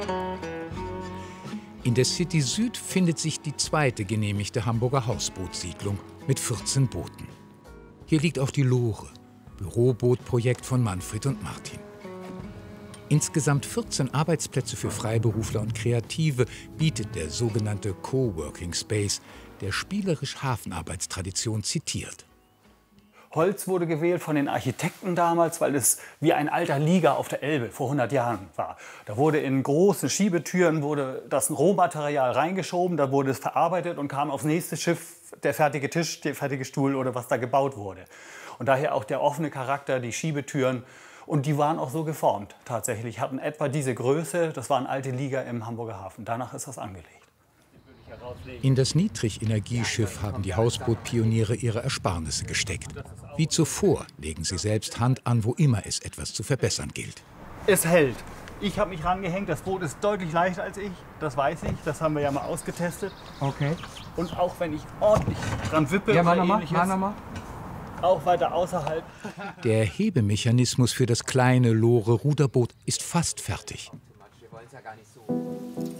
In der City Süd findet sich die zweite genehmigte Hamburger Hausbootssiedlung mit 14 Booten. Hier liegt auch die Lore, Bürobootprojekt von Manfred und Martin. Insgesamt 14 Arbeitsplätze für Freiberufler und Kreative bietet der sogenannte Coworking Space, der spielerisch Hafenarbeitstradition zitiert. Holz wurde gewählt von den Architekten damals, weil es wie ein alter Liger auf der Elbe vor 100 Jahren war. Da wurde in große Schiebetüren wurde das Rohmaterial reingeschoben, da wurde es verarbeitet und kam aufs nächste Schiff der fertige Tisch, der fertige Stuhl oder was da gebaut wurde. Und daher auch der offene Charakter, die Schiebetüren. Und die waren auch so geformt tatsächlich, hatten etwa diese Größe. Das waren alte Liger im Hamburger Hafen. Danach ist das angelegt. In das Niedrigenergieschiff haben die Hausbootpioniere ihre Ersparnisse gesteckt. Wie zuvor legen sie selbst Hand an, wo immer es etwas zu verbessern gilt. Es hält. Ich habe mich rangehängt, das Boot ist deutlich leichter als ich, das weiß ich, das haben wir ja mal ausgetestet. Okay. Und auch wenn ich ordentlich dran wippe ja, oder ähnliches, auch weiter außerhalb. Der Hebemechanismus für das kleine Lore-Ruderboot ist fast fertig.